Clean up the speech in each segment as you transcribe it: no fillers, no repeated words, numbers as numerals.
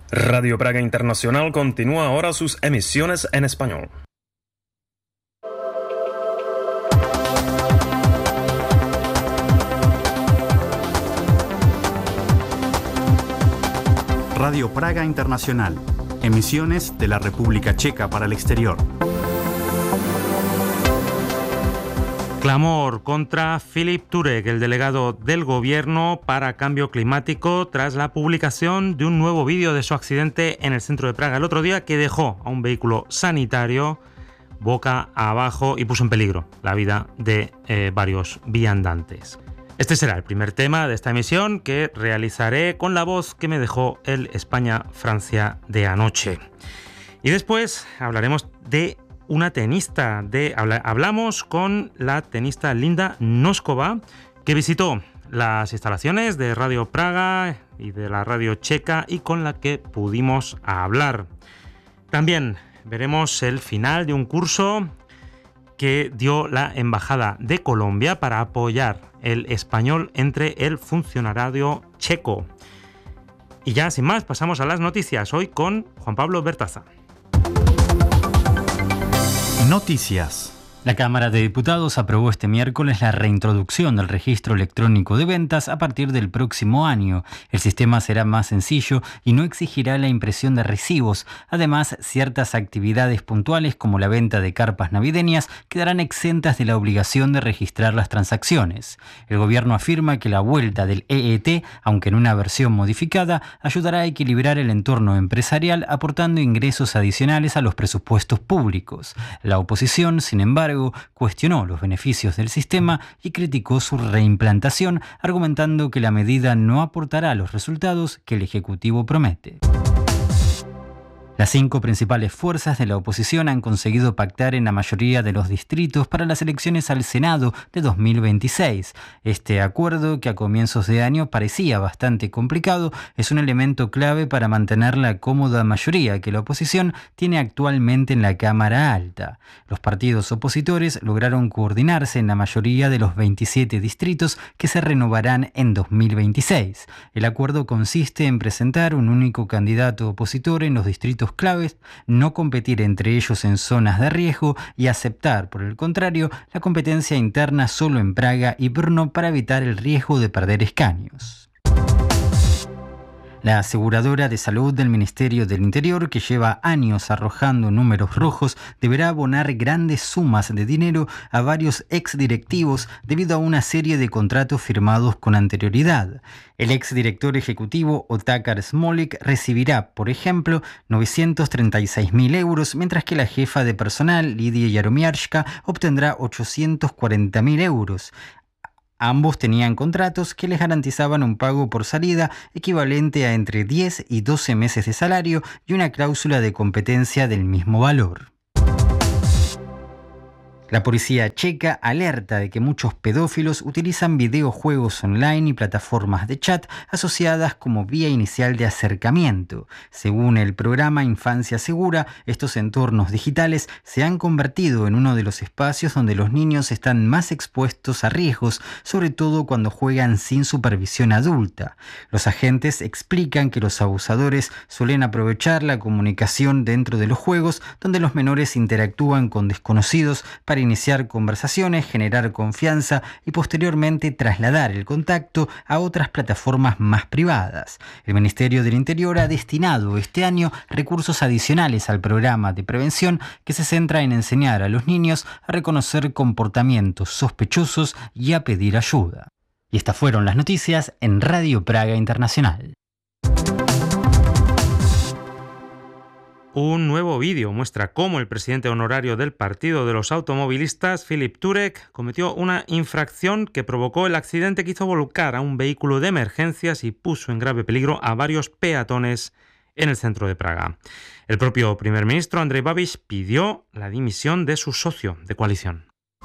Radio Praga Internacional continúa ahora sus emisiones en español. Radio Praga Internacional. Emisiones de la República Checa para el exterior. Clamor contra Filip Turek, el delegado del gobierno para cambio climático, tras la publicación de un nuevo vídeo de su accidente en el centro de Praga el otro día, que dejó a un vehículo sanitario boca abajo y puso en peligro la vida de varios viandantes. Este será el primer tema de esta emisión que realizaré con la voz que me dejó el España-Francia de anoche. Y después hablaremos de una tenista. Hablamos con la tenista Linda Noskova, que visitó las instalaciones de Radio Praga y de la radio checa y con la que pudimos hablar. También veremos el final de un curso que dio la Embajada de Colombia para apoyar el español entre el funcionariado checo. Y ya sin más, pasamos a las noticias, hoy con Juan Pablo Bertaza. Noticias. La Cámara de Diputados aprobó este miércoles la reintroducción del registro electrónico de ventas a partir del próximo año. El sistema será más sencillo y no exigirá la impresión de recibos. Además, ciertas actividades puntuales como la venta de carpas navideñas quedarán exentas de la obligación de registrar las transacciones. El gobierno afirma que la vuelta del EET, aunque en una versión modificada, ayudará a equilibrar el entorno empresarial aportando ingresos adicionales a los presupuestos públicos. La oposición, sin embargo, cuestionó los beneficios del sistema y criticó su reimplantación, argumentando que la medida no aportará los resultados que el Ejecutivo promete. Las 5 principales fuerzas de la oposición han conseguido pactar en la mayoría de los distritos para las elecciones al Senado de 2026. Este acuerdo, que a comienzos de año parecía bastante complicado, es un elemento clave para mantener la cómoda mayoría que la oposición tiene actualmente en la Cámara Alta. Los partidos opositores lograron coordinarse en la mayoría de los 27 distritos que se renovarán en 2026. El acuerdo consiste en presentar un único candidato opositor en los distritos claves, no competir entre ellos en zonas de riesgo y aceptar, por el contrario, la competencia interna solo en Praga y Brno para evitar el riesgo de perder escaños. La aseguradora de salud del Ministerio del Interior, que lleva años arrojando números rojos, deberá abonar grandes sumas de dinero a varios exdirectivos debido a una serie de contratos firmados con anterioridad. El exdirector ejecutivo Otakar Smolik recibirá, por ejemplo, 936.000 euros, mientras que la jefa de personal, Lidia Yaromiarska, obtendrá 840.000 euros. Ambos tenían contratos que les garantizaban un pago por salida equivalente a entre 10 y 12 meses de salario y una cláusula de competencia del mismo valor. La policía checa alerta de que muchos pedófilos utilizan videojuegos online y plataformas de chat asociadas como vía inicial de acercamiento. Según el programa Infancia Segura, estos entornos digitales se han convertido en uno de los espacios donde los niños están más expuestos a riesgos, sobre todo cuando juegan sin supervisión adulta. Los agentes explican que los abusadores suelen aprovechar la comunicación dentro de los juegos, donde los menores interactúan con desconocidos para iniciar conversaciones, generar confianza y posteriormente trasladar el contacto a otras plataformas más privadas. El Ministerio del Interior ha destinado este año recursos adicionales al programa de prevención que se centra en enseñar a los niños a reconocer comportamientos sospechosos y a pedir ayuda. Y estas fueron las noticias en Radio Praga Internacional. Un nuevo vídeo muestra cómo el presidente honorario del Partido de los Automovilistas, Filip Turek, cometió una infracción que provocó el accidente que hizo volcar a un vehículo de emergencias y puso en grave peligro a varios peatones en el centro de Praga. El propio primer ministro, Andrej Babiš, pidió la dimisión de su socio de coalición.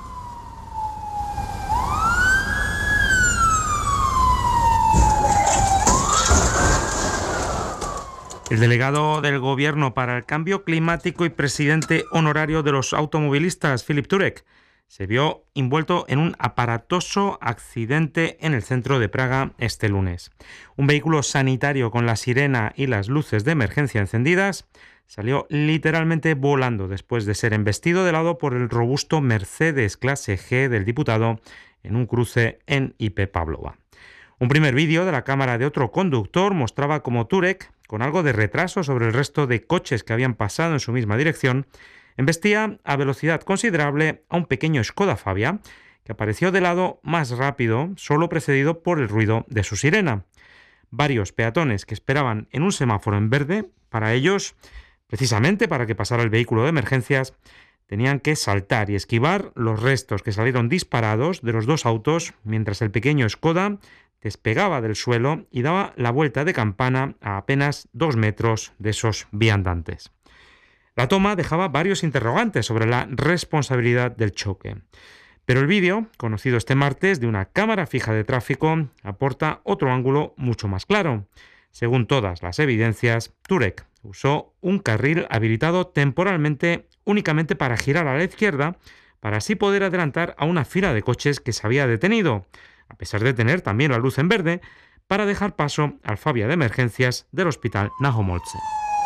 El delegado del Gobierno para el Cambio Climático y presidente honorario de los automovilistas, Filip Turek, se vio envuelto en un aparatoso accidente en el centro de Praga este lunes. Un vehículo sanitario con la sirena y las luces de emergencia encendidas salió literalmente volando después de ser embestido de lado por el robusto Mercedes clase G del diputado en un cruce en IP Pavlova. Un primer vídeo de la cámara de otro conductor mostraba cómo Turek, con algo de retraso sobre el resto de coches que habían pasado en su misma dirección, embestía a velocidad considerable a un pequeño Skoda Fabia que apareció de lado más rápido, solo precedido por el ruido de su sirena. Varios peatones que esperaban en un semáforo en verde, para ellos, precisamente para que pasara el vehículo de emergencias, tenían que saltar y esquivar los restos que salieron disparados de los dos autos mientras el pequeño Skoda despegaba del suelo y daba la vuelta de campana a apenas 2 metros de esos viandantes. La toma dejaba varios interrogantes sobre la responsabilidad del choque. Pero el vídeo, conocido este martes de una cámara fija de tráfico, aporta otro ángulo mucho más claro. Según todas las evidencias, Turek usó un carril habilitado temporalmente únicamente para girar a la izquierda, para así poder adelantar a una fila de coches que se había detenido, a pesar de tener también la luz en verde, para dejar paso al Fabia de emergencias del hospital Nahomolce.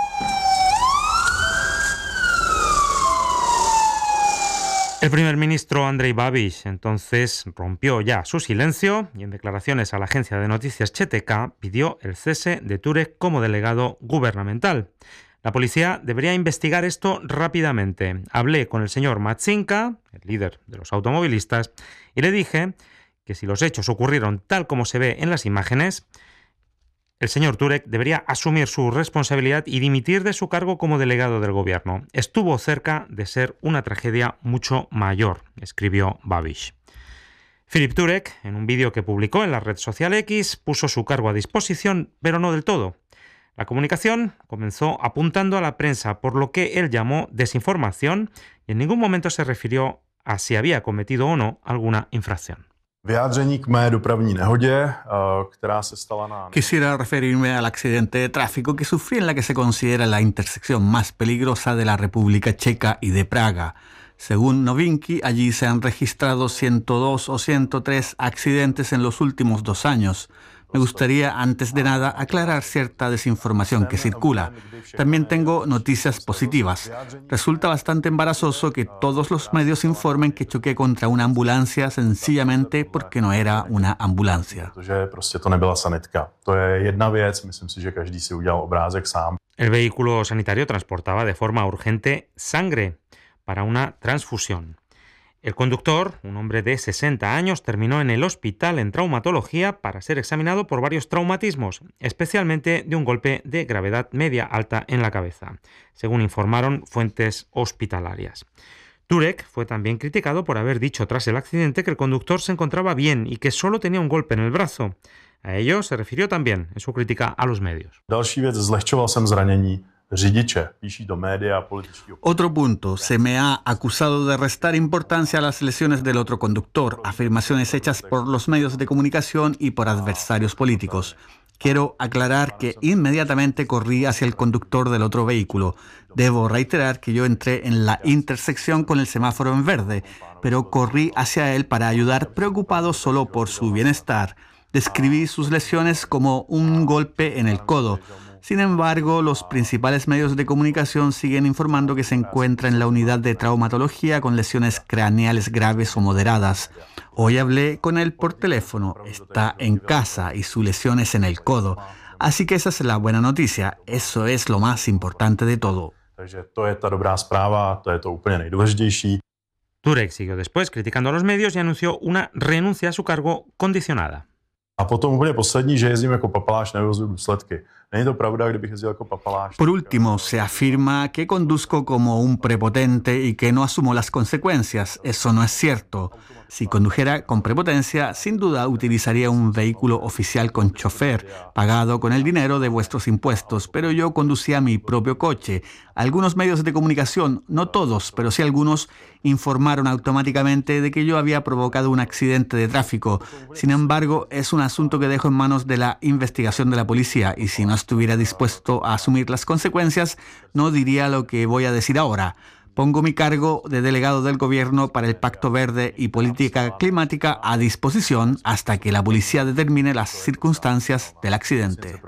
El primer ministro Andrej Babiš entonces rompió ya su silencio y en declaraciones a la agencia de noticias CTK pidió el cese de Turek como delegado gubernamental. La policía debería investigar esto rápidamente. Hablé con el señor Matsinka, el líder de los automovilistas, y le dije que si los hechos ocurrieron tal como se ve en las imágenes, el señor Turek debería asumir su responsabilidad y dimitir de su cargo como delegado del gobierno. Estuvo cerca de ser una tragedia mucho mayor, escribió Babiš. Filip Turek, en un vídeo que publicó en la red social X, puso su cargo a disposición, pero no del todo. La comunicación comenzó apuntando a la prensa por lo que él llamó desinformación y en ningún momento se refirió a si había cometido o no alguna infracción. Quisiera referirme al accidente de tráfico que sufrí en la que se considera la intersección más peligrosa de la República Checa y de Praga. Según Novinky, allí se han registrado 102 o 103 accidentes en los últimos 2 años. Me gustaría, antes de nada, aclarar cierta desinformación que circula. También tengo noticias positivas. Resulta bastante embarazoso que todos los medios informen que choqué contra una ambulancia sencillamente porque no era una ambulancia. El vehículo sanitario transportaba de forma urgente sangre para una transfusión. El conductor, un hombre de 60 años, terminó en el hospital en traumatología para ser examinado por varios traumatismos, especialmente de un golpe de gravedad media-alta en la cabeza, según informaron fuentes hospitalarias. Turek fue también criticado por haber dicho tras el accidente que el conductor se encontraba bien y que solo tenía un golpe en el brazo. A ello se refirió también en su crítica a los medios. Otro punto, se me ha acusado de restar importancia a las lesiones del otro conductor, afirmaciones hechas por los medios de comunicación y por adversarios políticos. Quiero aclarar que inmediatamente corrí hacia el conductor del otro vehículo. Debo reiterar que yo entré en la intersección con el semáforo en verde, pero corrí hacia él para ayudar, preocupado solo por su bienestar. Describí sus lesiones como un golpe en el codo. Sin embargo, los principales medios de comunicación siguen informando que se encuentra en la unidad de traumatología con lesiones craneales graves o moderadas. Hoy hablé con él por teléfono, está en casa y su lesión es en el codo. Así que esa es la buena noticia, eso es lo más importante de todo. Turek siguió después criticando a los medios y anunció una renuncia a su cargo condicionada. Por último, se afirma que conduzco como un prepotente y que no asumo las consecuencias. Eso no es cierto. Si condujera con prepotencia, sin duda utilizaría un vehículo oficial con chofer, pagado con el dinero de vuestros impuestos, pero yo conducía mi propio coche. Algunos medios de comunicación, no todos, pero sí algunos, informaron automáticamente de que yo había provocado un accidente de tráfico. Sin embargo, es un asunto que dejo en manos de la investigación de la policía y si no estuviera dispuesto a asumir las consecuencias, no diría lo que voy a decir ahora. Pongo mi cargo de delegado del gobierno para el Pacto Verde y Política Climática a disposición hasta que la policía determine las circunstancias del accidente.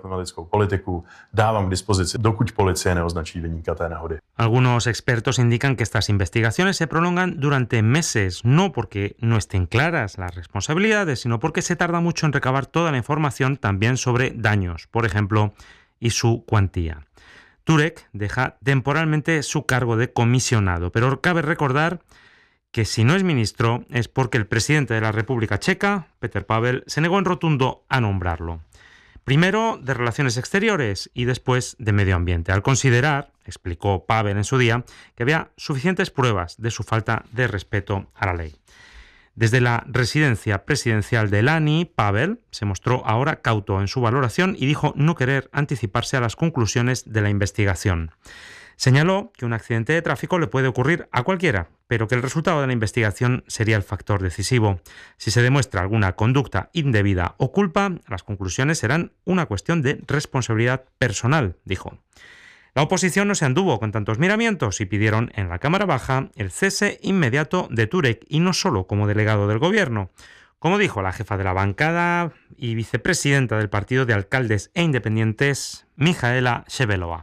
Algunos expertos indican que estas investigaciones se prolongan durante meses, no porque no estén claras las responsabilidades, sino porque se tarda mucho en recabar toda la información también sobre daños, por ejemplo, y su cuantía. Turek deja temporalmente su cargo de comisionado, pero cabe recordar que si no es ministro es porque el presidente de la República Checa, Petr Pavel, se negó en rotundo a nombrarlo. Primero de Relaciones Exteriores y después de Medio Ambiente, al considerar, explicó Pavel en su día, que había suficientes pruebas de su falta de respeto a la ley. Desde la residencia presidencial de Lani, Pavel se mostró ahora cauto en su valoración y dijo no querer anticiparse a las conclusiones de la investigación. Señaló que un accidente de tráfico le puede ocurrir a cualquiera, pero que el resultado de la investigación sería el factor decisivo. Si se demuestra alguna conducta indebida o culpa, las conclusiones serán una cuestión de responsabilidad personal, dijo. La oposición no se anduvo con tantos miramientos y pidieron en la Cámara Baja el cese inmediato de Turek y no solo como delegado del gobierno. Como dijo la jefa de la bancada y vicepresidenta del Partido de Alcaldes e Independientes, Michaela Ševelova.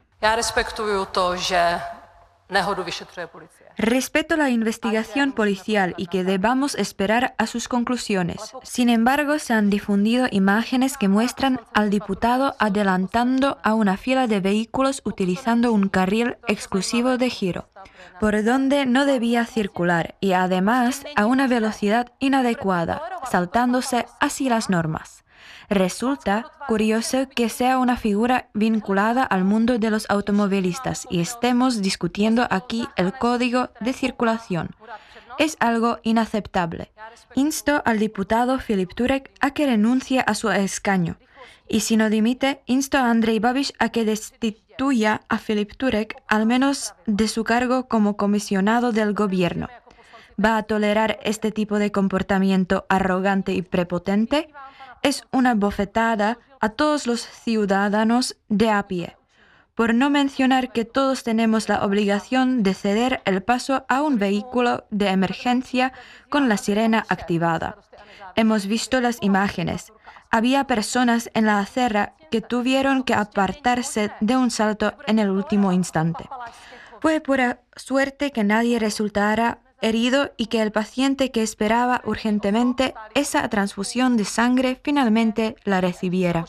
Respeto la investigación policial y que debamos esperar a sus conclusiones. Sin embargo, se han difundido imágenes que muestran al diputado adelantando a una fila de vehículos utilizando un carril exclusivo de giro, por donde no debía circular y además a una velocidad inadecuada, saltándose así las normas. Resulta curioso que sea una figura vinculada al mundo de los automovilistas y estemos discutiendo aquí el código de circulación. Es algo inaceptable. Insto al diputado Filip Turek a que renuncie a su escaño. Y si no dimite, insto a Andrej Babiš a que destituya a Filip Turek al menos de su cargo como comisionado del gobierno. ¿Va a tolerar este tipo de comportamiento arrogante y prepotente? Es una bofetada a todos los ciudadanos de a pie, por no mencionar que todos tenemos la obligación de ceder el paso a un vehículo de emergencia con la sirena activada. Hemos visto las imágenes. Había personas en la acera que tuvieron que apartarse de un salto en el último instante. Fue pura suerte que nadie resultara herido y que el paciente que esperaba urgentemente esa transfusión de sangre finalmente la recibiera.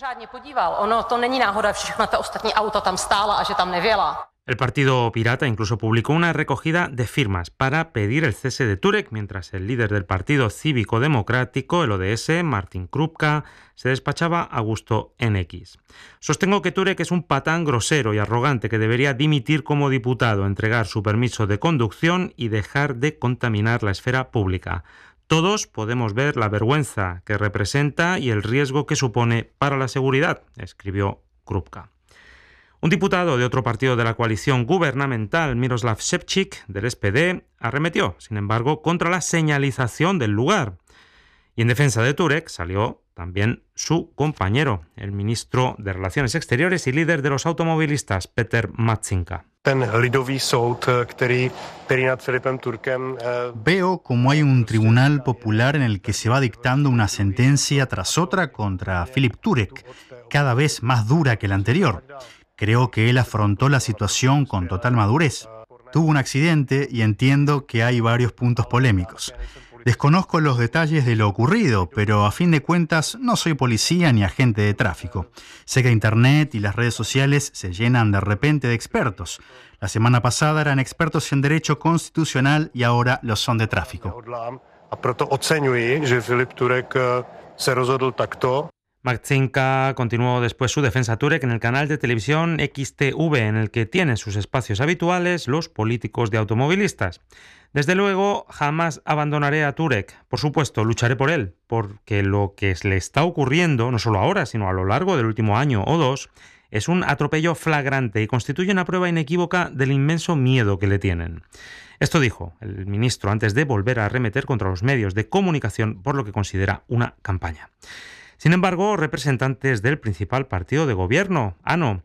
El Partido Pirata incluso publicó una recogida de firmas para pedir el cese de Turek, mientras el líder del Partido Cívico Democrático, el ODS, Martin Krupka, se despachaba a gusto en X. Sostengo que Turek es un patán grosero y arrogante que debería dimitir como diputado, entregar su permiso de conducción y dejar de contaminar la esfera pública. Todos podemos ver la vergüenza que representa y el riesgo que supone para la seguridad, escribió Krupka. Un diputado de otro partido de la coalición gubernamental, Miroslav Ševčík, del SPD, arremetió, sin embargo, contra la señalización del lugar. Y en defensa de Turek salió también su compañero, el ministro de Relaciones Exteriores y líder de los automovilistas, Petr Matčinka. Veo como hay un tribunal popular en el que se va dictando una sentencia tras otra contra Filip Turek, cada vez más dura que la anterior. Creo que él afrontó la situación con total madurez. Tuvo un accidente y entiendo que hay varios puntos polémicos. Desconozco los detalles de lo ocurrido, pero a fin de cuentas no soy policía ni agente de tráfico. Sé que Internet y las redes sociales se llenan de repente de expertos. La semana pasada eran expertos en derecho constitucional y ahora lo son de tráfico. Matčinka continuó después su defensa a Turek en el canal de televisión XTV, en el que tienen sus espacios habituales los políticos de automovilistas. Desde luego, jamás abandonaré a Turek. Por supuesto, lucharé por él, porque lo que le está ocurriendo, no solo ahora, sino a lo largo del último año o dos, es un atropello flagrante y constituye una prueba inequívoca del inmenso miedo que le tienen. Esto dijo el ministro antes de volver a arremeter contra los medios de comunicación por lo que considera una campaña. Sin embargo, representantes del principal partido de gobierno, ANO,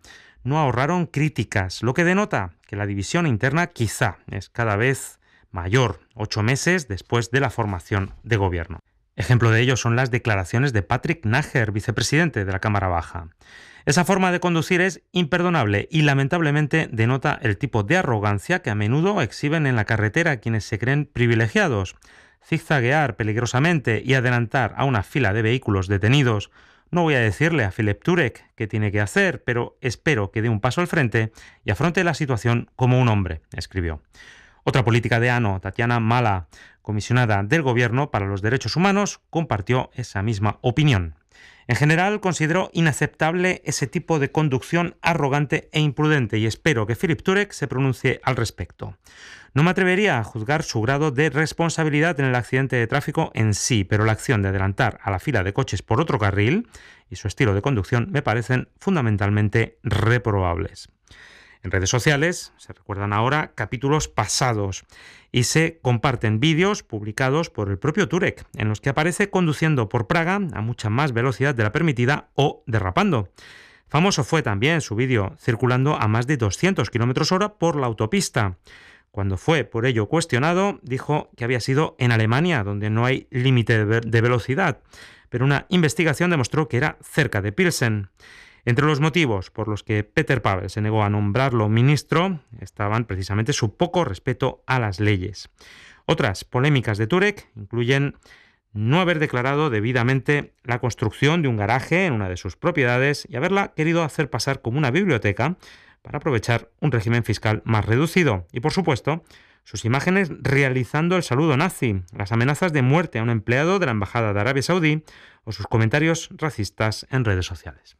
no ahorraron críticas, lo que denota que la división interna quizá es cada vez mayor, 8 meses después de la formación de gobierno. Ejemplo de ello son las declaraciones de Patrick Nager, vicepresidente de la Cámara Baja. Esa forma de conducir es imperdonable y lamentablemente denota el tipo de arrogancia que a menudo exhiben en la carretera quienes se creen privilegiados. Zigzaguear peligrosamente y adelantar a una fila de vehículos detenidos. No voy a decirle a Philip Turek qué tiene que hacer, pero espero que dé un paso al frente y afronte la situación como un hombre, escribió. Otra política de ANO, Tatiana Mala, comisionada del Gobierno para los Derechos Humanos, compartió esa misma opinión. En general, consideró inaceptable ese tipo de conducción arrogante e imprudente y espero que Philip Turek se pronuncie al respecto. No me atrevería a juzgar su grado de responsabilidad en el accidente de tráfico en sí, pero la acción de adelantar a la fila de coches por otro carril y su estilo de conducción me parecen fundamentalmente reprobables. En redes sociales se recuerdan ahora capítulos pasados y se comparten vídeos publicados por el propio Turek, en los que aparece conduciendo por Praga a mucha más velocidad de la permitida o derrapando. Famoso fue también su vídeo circulando a más de 200 km/h por la autopista. Cuando fue por ello cuestionado, dijo que había sido en Alemania, donde no hay límite de velocidad, pero una investigación demostró que era cerca de Pilsen. Entre los motivos por los que Peter Pavel se negó a nombrarlo ministro estaban precisamente su poco respeto a las leyes. Otras polémicas de Turek incluyen no haber declarado debidamente la construcción de un garaje en una de sus propiedades y haberla querido hacer pasar como una biblioteca para aprovechar un régimen fiscal más reducido. Y, por supuesto, sus imágenes realizando el saludo nazi, las amenazas de muerte a un empleado de la Embajada de Arabia Saudí o sus comentarios racistas en redes sociales.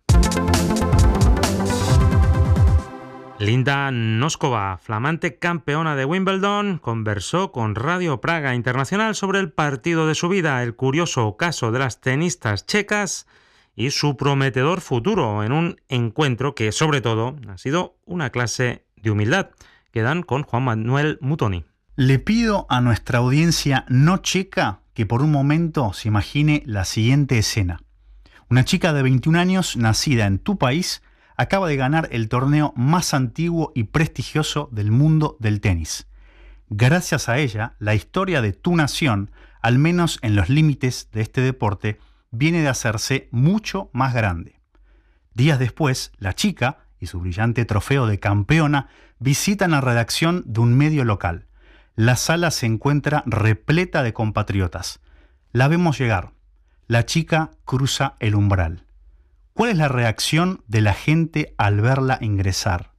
Linda Noskova, flamante campeona de Wimbledon, conversó con Radio Praga Internacional sobre el partido de su vida, el curioso caso de las tenistas checas y su prometedor futuro en un encuentro que, sobre todo, ha sido una clase de humildad. Quedan con Juan Manuel Mutoni. Le pido a nuestra audiencia no checa que por un momento se imagine la siguiente escena. Una chica de 21 años, nacida en tu país, acaba de ganar el torneo más antiguo y prestigioso del mundo del tenis. Gracias a ella, la historia de tu nación, al menos en los límites de este deporte, viene de hacerse mucho más grande. Días después, la chica y su brillante trofeo de campeona visitan la redacción de un medio local. La sala se encuentra repleta de compatriotas. La vemos llegar. La chica cruza el umbral. ¿Cuál es la reacción de la gente al verla ingresar?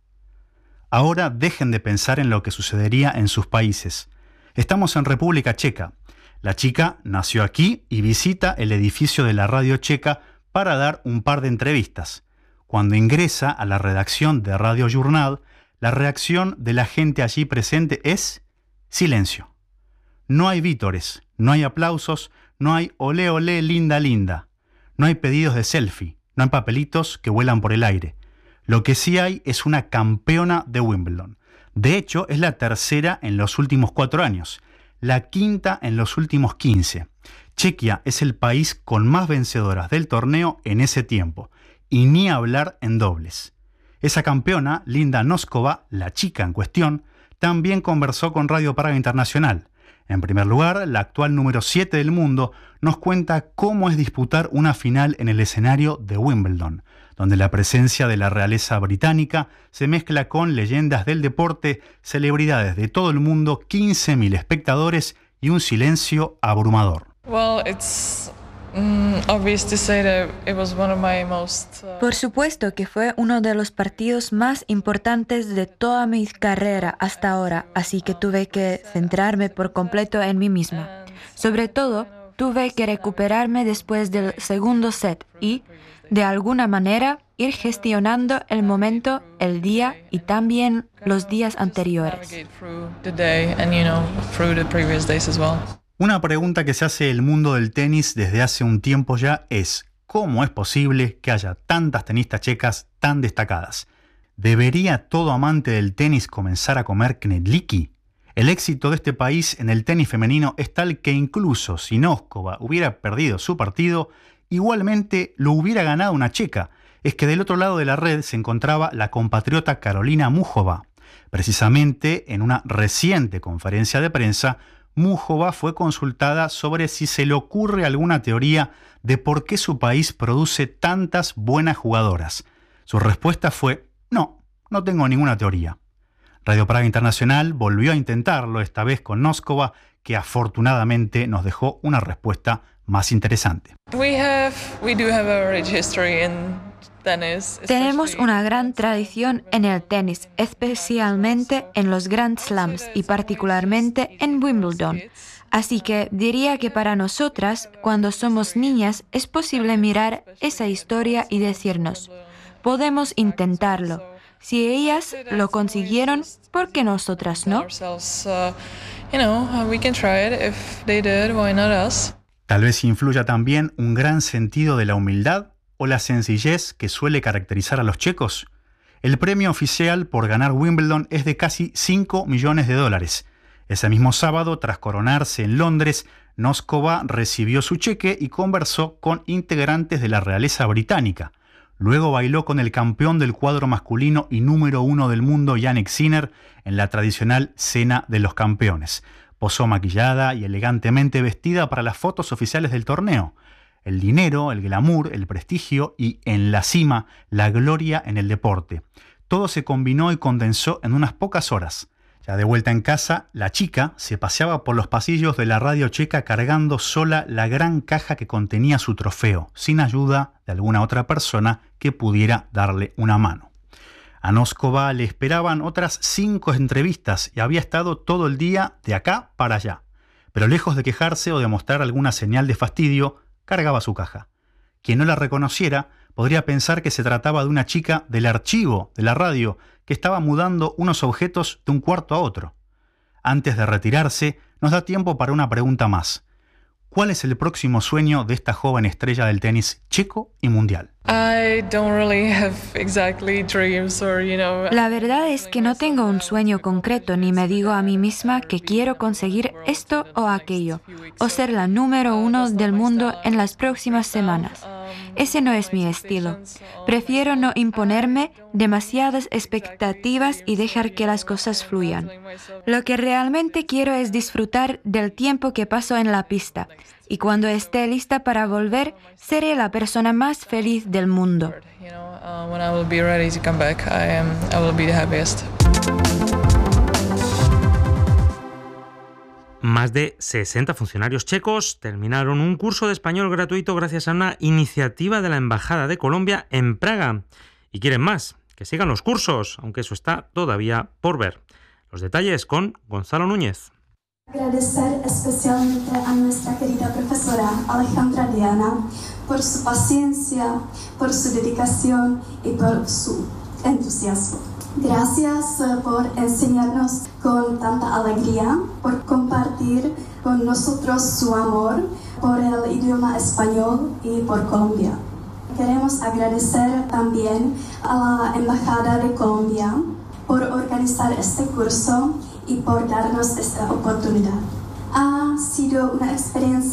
Ahora dejen de pensar en lo que sucedería en sus países. Estamos en República Checa. La chica nació aquí y visita el edificio de la radio checa para dar un par de entrevistas. Cuando ingresa a la redacción de Radio Journal, la reacción de la gente allí presente es silencio. No hay vítores, no hay aplausos, no hay olé olé linda linda. No hay pedidos de selfie, no hay papelitos que vuelan por el aire. Lo que sí hay es una campeona de Wimbledon. De hecho, es la tercera en los últimos 4 años, la quinta en los últimos 15. Chequia es el país con más vencedoras del torneo en ese tiempo, y ni hablar en dobles. Esa campeona, Linda Noskova, la chica en cuestión, también conversó con Radio Praga Internacional. En primer lugar, la actual número 7 del mundo nos cuenta cómo es disputar una final en el escenario de Wimbledon, donde la presencia de la realeza británica se mezcla con leyendas del deporte, celebridades de todo el mundo, 15.000 espectadores y un silencio abrumador. Por supuesto que fue uno de los partidos más importantes de toda mi carrera hasta ahora, así que tuve que centrarme por completo en mí misma. Sobre todo, tuve que recuperarme después del segundo set y, de alguna manera, ir gestionando el momento, el día y también los días anteriores. Una pregunta que se hace el mundo del tenis desde hace un tiempo ya es: ¿cómo es posible que haya tantas tenistas checas tan destacadas? ¿Debería todo amante del tenis comenzar a comer knedlíky? El éxito de este país en el tenis femenino es tal que incluso si Noskova hubiera perdido su partido, igualmente lo hubiera ganado una checa. es que del otro lado de la red se encontraba la compatriota Karolina Muchova. Precisamente en una reciente conferencia de prensa, Muchova fue consultada sobre si se le ocurre alguna teoría de por qué su país produce tantas buenas jugadoras. Su respuesta fue: no tengo ninguna teoría. Radio Praga Internacional volvió a intentarlo, esta vez con Noskova, que afortunadamente nos dejó una respuesta más interesante. Tenemos una gran tradición en el tenis, especialmente en los Grand Slams y particularmente en Wimbledon. Así que diría que para nosotras, cuando somos niñas, es posible mirar esa historia y decirnos: podemos intentarlo. Si ellas lo consiguieron, ¿por qué nosotras no? Tal vez influya también un gran sentido de la humildad o la sencillez que suele caracterizar a los checos. El premio oficial por ganar Wimbledon es de casi $5 millones. Ese mismo sábado, tras coronarse en Londres, Noskova recibió su cheque y conversó con integrantes de la realeza británica. Luego bailó con el campeón del cuadro masculino y número 1 del mundo, Jannik Sinner, en la tradicional Cena de los Campeones. Posó maquillada y elegantemente vestida para las fotos oficiales del torneo. El dinero, el glamour, el prestigio y, en la cima, la gloria en el deporte. Todo se combinó y condensó en unas pocas horas. Ya de vuelta en casa, la chica se paseaba por los pasillos de la radio checa cargando sola la gran caja que contenía su trofeo, sin ayuda de alguna otra persona que pudiera darle una mano. A Noskova le esperaban otras 5 entrevistas y había estado todo el día de acá para allá. Pero lejos de quejarse o de mostrar alguna señal de fastidio, cargaba su caja. Quien no la reconociera podría pensar que se trataba de una chica del archivo de la radio que estaba mudando unos objetos de un cuarto a otro. Antes de retirarse, nos da tiempo para una pregunta más. ¿Cuál es el próximo sueño de esta joven estrella del tenis checo y mundial? La verdad es que no tengo un sueño concreto ni me digo a mí misma que quiero conseguir esto o aquello, o ser la número 1 del mundo en las próximas semanas. Ese no es mi estilo. Prefiero no imponerme demasiadas expectativas y dejar que las cosas fluyan. Lo que realmente quiero es disfrutar del tiempo que paso en la pista. Y cuando esté lista para volver, seré la persona más feliz del mundo. Más de 60 funcionarios checos terminaron un curso de español gratuito gracias a una iniciativa de la Embajada de Colombia en Praga. Y quieren más, que sigan los cursos, aunque eso está todavía por ver. Los detalles con Gonzalo Núñez. Agradecer especialmente a nuestra querida profesora Alejandra Diana por su paciencia, por su dedicación y por su entusiasmo. Gracias por enseñarnos con tanta alegría, por compartir con nosotros su amor por el idioma español y por Colombia. Queremos agradecer también a la Embajada de Colombia por organizar este curso y por darnos esta oportunidad. Ha sido una experiencia